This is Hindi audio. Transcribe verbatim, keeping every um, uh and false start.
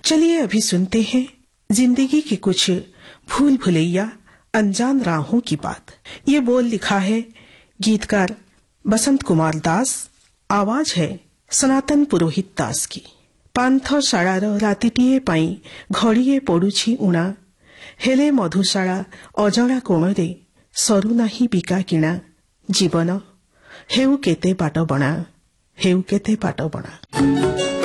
चलिए अभी सुनते हैं जिंदगी की कुछ भूल भुलैया अनजान राहों की बात। ये बोल लिखा है गीतकार बसंत कुमार दास, आवाज है सनातन पुरोहित दास की। पांथ शाळार रातिटीए पाई घड़ीए पड़ुछि उणा, हेले मधुशाला अजड़ा कोणरे सरू नाही बिका किणा। जीवन हेउ केते बाट बणा, हेउ केते बाट बणा।